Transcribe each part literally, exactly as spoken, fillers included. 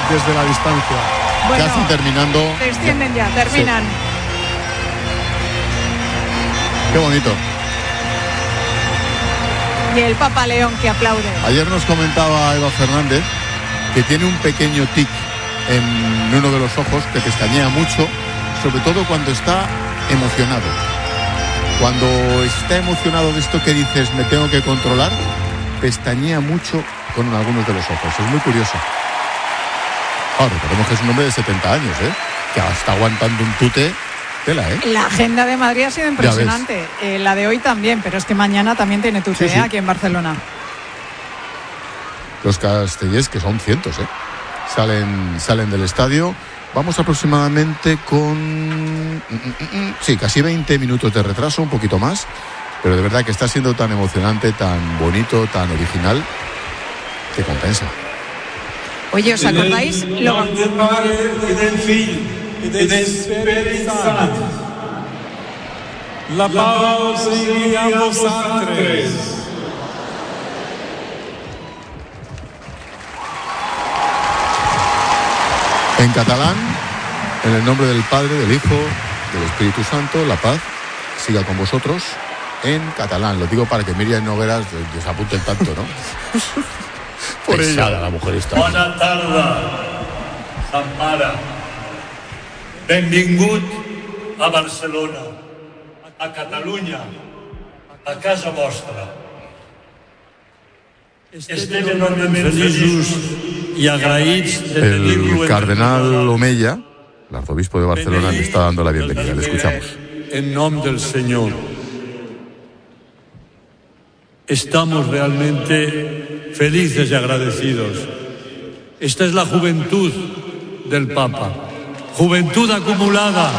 desde la distancia. Bueno, casi terminando. Descienden ya, terminan. Sí. Qué bonito. Y el Papa León que aplaude. Ayer nos comentaba Eva Fernández que tiene un pequeño tic en uno de los ojos, que pestañea mucho, sobre todo cuando está emocionado. Cuando está emocionado de esto que dices, me tengo que controlar, pestañea mucho con algunos de los ojos. Es muy curioso. Claro, recordemos que es un hombre de setenta años, ¿eh? Que está aguantando un tute. Tela, ¿eh? La agenda de Madrid ha sido impresionante. Eh, la de hoy también, pero es que mañana también tiene tute, sí, sí. ¿eh? Aquí en Barcelona. Los castellers, que son cientos, ¿eh? Salen, salen del estadio. Vamos aproximadamente con... Sí, casi veinte minutos de retraso, un poquito más. Pero de verdad que está siendo tan emocionante, tan bonito, tan original, que compensa. Oye, ¿os acordáis? Lo... La paz sigui amb vosaltres. En catalán, en el nombre del Padre, del Hijo, del Espíritu Santo, la paz siga con vosotros. En catalán, lo digo para que Míriam Nogueras desapunte el tanto, ¿no? Por Pesada ella. La mujer está. Bona tarda, Sant Pare. Benvingut a Barcelona, a Catalunya, a casa vostra. Estem enormement feliços i agraïts de tenir-lo. El cardenal Omeya, el arzobispo de Barcelona, le está dando la bienvenida. Le escuchamos. En nombre del Señor. Estamos realmente felices y agradecidos. Esta es la juventud del Papa. Juventud acumulada.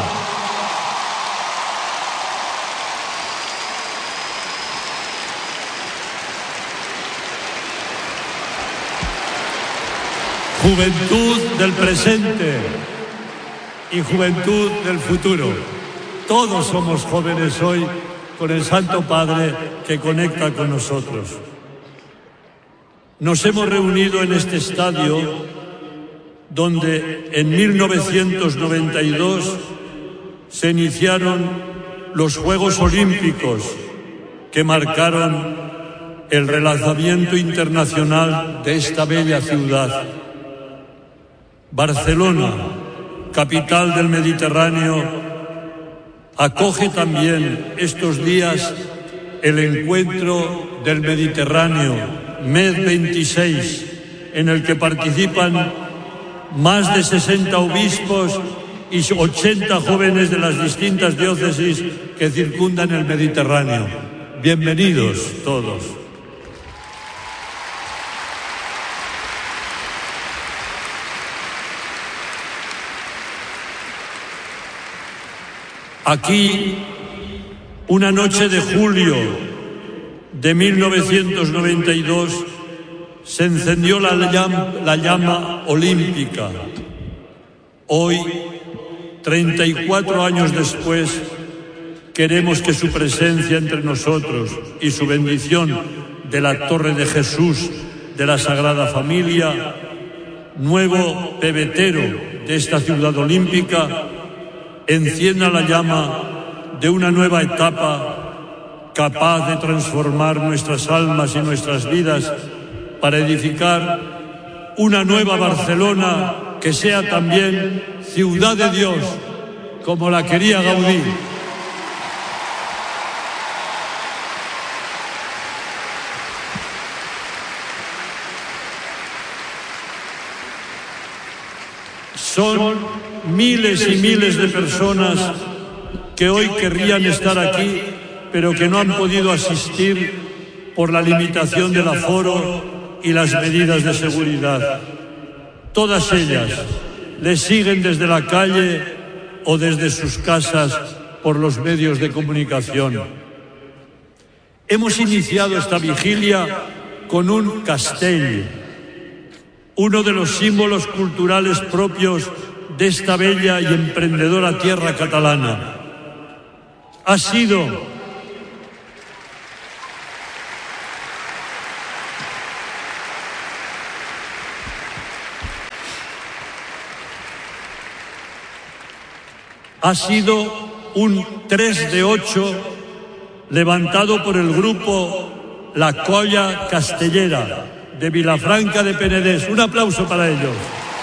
Juventud del presente y juventud del futuro. Todos somos jóvenes hoy con el Santo Padre que conecta con nosotros. Nos hemos reunido en este estadio donde en mil novecientos noventa y dos se iniciaron los Juegos Olímpicos que marcaron el relanzamiento internacional de esta bella ciudad. Barcelona, capital del Mediterráneo, acoge también estos días el encuentro del Mediterráneo, MED veintiséis, en el que participan más de sesenta obispos y ochenta jóvenes de las distintas diócesis que circundan el Mediterráneo. Bienvenidos todos. Aquí, una noche de julio de mil novecientos noventa y dos, se encendió la llama, la llama olímpica. Hoy, treinta y cuatro años después, queremos que su presencia entre nosotros y su bendición de la Torre de Jesús de la Sagrada Familia, nuevo pebetero de esta ciudad olímpica, encienda la llama de una nueva etapa capaz de transformar nuestras almas y nuestras vidas para edificar una nueva Barcelona que sea también ciudad de Dios, como la quería Gaudí. Son miles y miles de personas que hoy querrían estar aquí, pero que no han podido asistir por la limitación del aforo y las medidas de seguridad. Todas ellas les siguen desde la calle o desde sus casas por los medios de comunicación. Hemos iniciado esta vigilia con un castell, uno de los símbolos culturales propios de esta bella y emprendedora tierra catalana. Ha sido ha sido un tres de ocho levantado por el grupo La Colla Castellera de Vilafranca de Penedès. Un aplauso para ellos.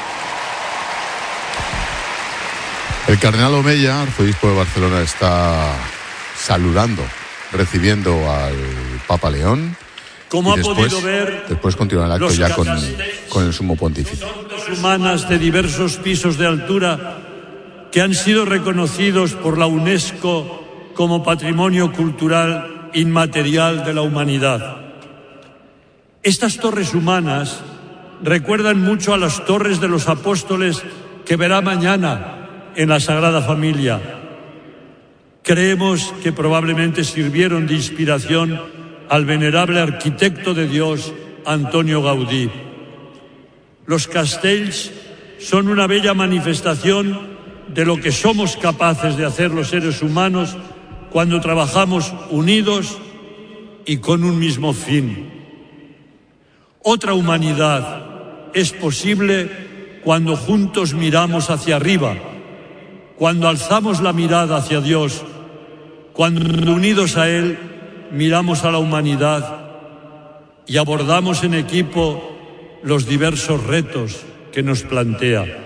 El cardenal Omeya, arzobispo de Barcelona, está saludando, recibiendo al Papa León. Como ha después, podido ver, después continúa el acto ya con, con el sumo pontífice. Humanas de diversos pisos de altura que han sido reconocidos por la UNESCO como Patrimonio Cultural Inmaterial de la Humanidad. Estas torres humanas recuerdan mucho a las torres de los apóstoles que verá mañana en la Sagrada Familia. Creemos que probablemente sirvieron de inspiración al venerable arquitecto de Dios, Antonio Gaudí. Los castells son una bella manifestación de lo que somos capaces de hacer los seres humanos cuando trabajamos unidos y con un mismo fin. Otra humanidad es posible cuando juntos miramos hacia arriba, cuando alzamos la mirada hacia Dios, cuando unidos a Él miramos a la humanidad y abordamos en equipo los diversos retos que nos plantea.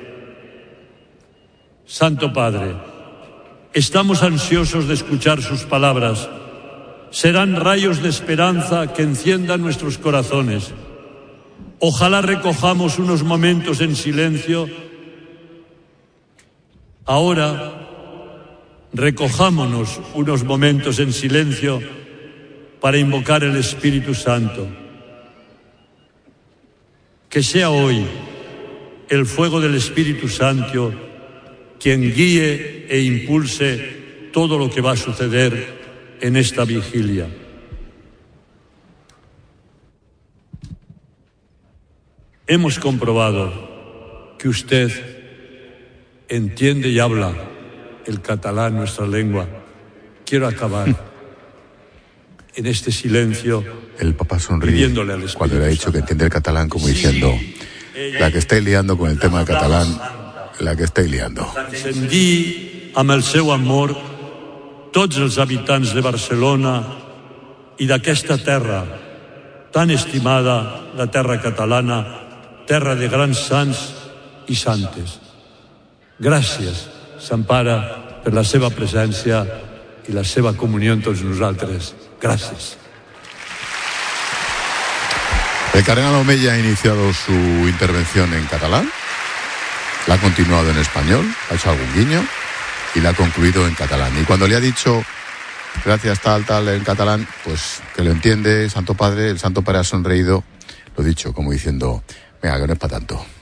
Santo Padre, estamos ansiosos de escuchar sus palabras. Serán rayos de esperanza que enciendan nuestros corazones. Ojalá recojamos unos momentos en silencio. Ahora, recojámonos unos momentos en silencio para invocar el Espíritu Santo. Que sea hoy el fuego del Espíritu Santo quien guíe e impulse todo lo que va a suceder en esta vigilia. Hemos comprobado que usted entiende y habla el catalán, nuestra lengua. Quiero acabar en este silencio. El Papa sonríe cuando le ha dicho que entiende el catalán, como diciendo, la que estáis liando con el tema del catalán, la que estáis liando. Encendir amb el seu amor tots els habitants de Barcelona i d'aquesta terra tan estimada, la terra catalana, terra de grans sants i santes. Gràcies, Sant Pare, per la seva presència i la seva comunió amb tots nosaltres. Gràcies. El cardenal Omeya ha iniciado su intervención en catalán, la ha continuado en español, ha hecho algún guiño y la ha concluido en catalán. Y cuando le ha dicho gracias tal, tal en catalán, pues que lo entiende, Santo Padre, el Santo Padre ha sonreído, lo dicho, como diciendo, venga, que no es para tanto.